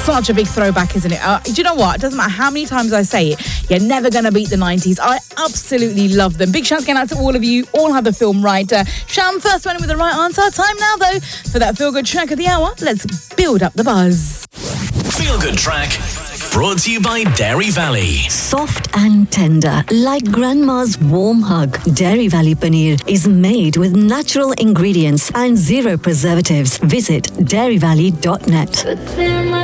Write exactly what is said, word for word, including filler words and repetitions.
such a big throwback, isn't it? Uh, do you know what? It doesn't matter how many times I say it, you're never going to beat the nineties. I absolutely love them. Big shouts going out to all of you. All had the film right. Uh, Sham, first one with the right answer. Time now, though, for that feel-good track of the hour. Let's build up the buzz. Feel-good track. Brought to you by Dairy Valley. Soft and tender, like grandma's warm hug. Dairy Valley paneer is made with natural ingredients and zero preservatives. Visit dairy valley dot net.